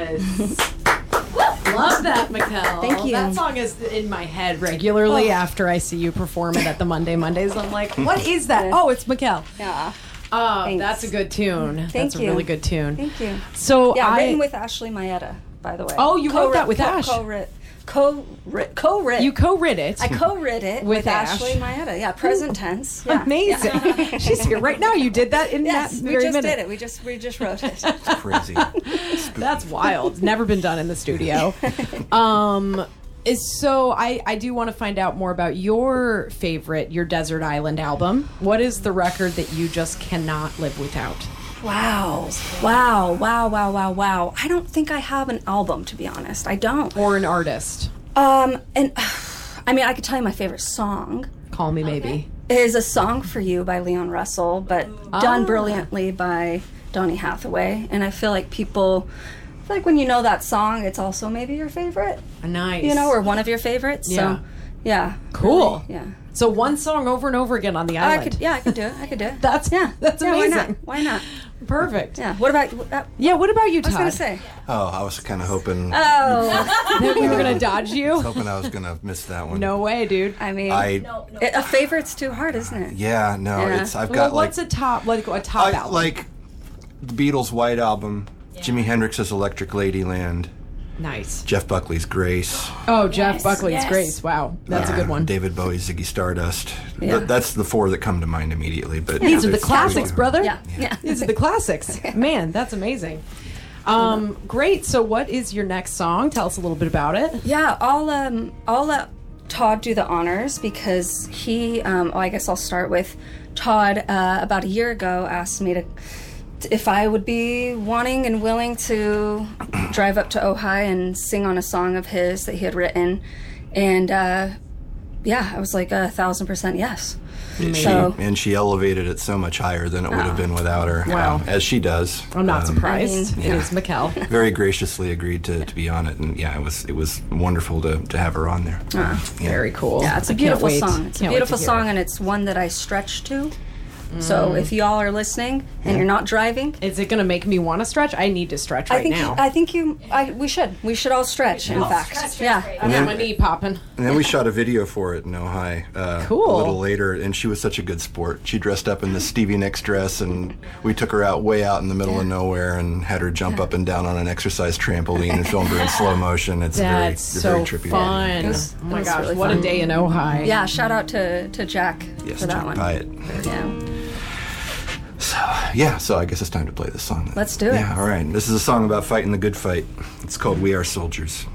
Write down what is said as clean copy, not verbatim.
Yes. Love that, Mikkel. Thank you. That song is in my head regularly after I see you perform it at the Mondays. I'm like, what is that? Oh, it's Mikkel. Yeah. Oh, Thanks. that's a good tune. Thank That's you. a really good tune. Thank you. So Yeah, written with Ashley Maeda, by the way. Oh, you wrote that with Ash. Co-writ. You co-writ it. I co-writ it with Ash. Ashley Maeda. Yeah, present tense. Yeah. Amazing. Yeah. She's here right now. You did that in Yes, that we very just minute. did it. We just wrote it. Crazy. That's wild. Never been done in the studio. So I do want to find out more about your Desert Island album. What is the record that you just cannot live without? Wow. I don't think I have an album, to be honest. I don't. Or an artist? And I mean, I could tell you my favorite song. Call Me Maybe. Is A Song for You by Leon Russell, but done brilliantly by Donny Hathaway. And I feel like people, when you know that song, it's also maybe your favorite. Nice. You know, or one of your favorites. Yeah. So, yeah. Cool. Really, yeah. So one song over and over again on the island. I could do it. That's Yeah, amazing. why not? Perfect. Yeah. What about What about you, Todd? I was going to say. Oh, I was kind of hoping We were gonna dodge you. hoping I was gonna miss that one. No way, dude. I mean, I a favorite's too hard, isn't it? yeah, no, Yeah. it's I've Well, got what's like a top album? like the Beatles' White Album, Jimi Hendrix's Electric Ladyland, Nice. Jeff Buckley's Grace. Oh, Jeff Buckley's yes. Grace. Wow, that's a good one. David Bowie's Ziggy Stardust. Yeah. That's the four that come to mind immediately. But These are the there's classics, three. brother. Yeah. These are the classics. Man, that's amazing. Great. So, what is your next song? Tell us a little bit about it. Yeah, I'll let Todd do the honors because he. I guess I'll start with Todd. About a year ago, asked me if I would be wanting and willing to drive up to Ojai and sing on a song of his that he had written, and I was like 1,000% yes. She elevated it so much higher than it would have been without her. Wow. As she does. I'm not surprised. I It is Mikkel. Very graciously agreed to be on it, and it was wonderful to have her on there. Very cool. Yeah, it's a I can't beautiful wait. song. It's a Can't wait to beautiful hear song, it. and it's one that I stretch to. So if y'all are listening and you're not driving, Is it going to make me want to stretch? I need to stretch right now. we should all stretch. In fact, yeah. I got my knee popping. And then we shot a video for it in Ojai Cool. a little later, and she was such a good sport. She dressed up in this Stevie Nicks dress, and we took her way out in the middle of nowhere and had her jump up and down on an exercise trampoline and filmed her in slow motion. It's That's very so trippy. fun. It was Oh my gosh, really what fun. a day in Ojai. Yeah, shout out to Jack Yes, for that Jack one. Pyatt. Yeah. So I guess it's time to play this song then. Let's do it. Yeah, all right. This is a song about fighting the good fight. It's called We Are Soldiers.